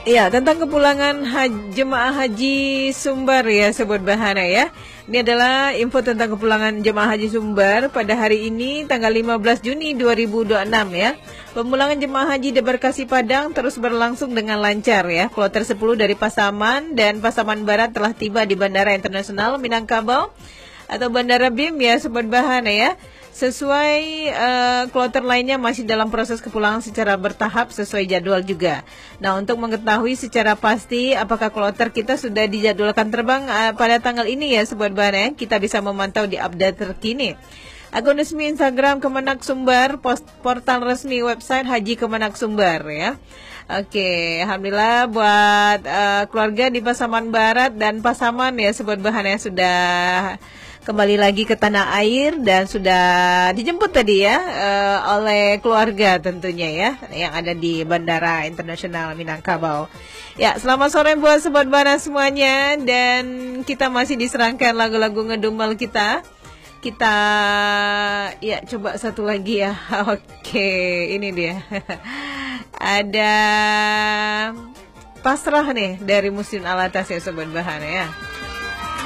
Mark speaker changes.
Speaker 1: Ya, tentang kepulangan jemaah haji Sumbar ya, Sobat Bahana ya. Ini adalah info tentang kepulangan jemaah haji Sumbar pada hari ini tanggal 15 Juni 2026 ya. Pemulangan jemaah haji di Embarkasi Padang terus berlangsung dengan lancar ya. Kloter 10 dari Pasaman dan Pasaman Barat telah tiba di Bandara Internasional Minangkabau atau Bandara BIM ya, Sobat Bahana ya. Sesuai kloter lainnya masih dalam proses kepulangan secara bertahap sesuai jadwal juga. Nah, untuk mengetahui secara pasti apakah kloter kita sudah dijadwalkan terbang pada tanggal ini ya, Sobat Bahana, kita bisa memantau di update terkini. Akun resmi Instagram Kemenak Sumbar, portal resmi website Haji Kemenak Sumbar ya. Oke, alhamdulillah buat keluarga di Pasaman Barat dan Pasaman ya, Sobat Bahana, sudah kembali lagi ke tanah air dan sudah dijemput tadi ya oleh keluarga tentunya ya yang ada di Bandara Internasional Minangkabau. Ya, selamat sore buat Sobat Bahana semuanya, dan kita masih diserangkan lagu-lagu ngedumel kita. Kita ya coba satu lagi ya. Oke, ini dia. Ada Pasrah nih dari Muslim Alatas ya, Sobat Bahana ya.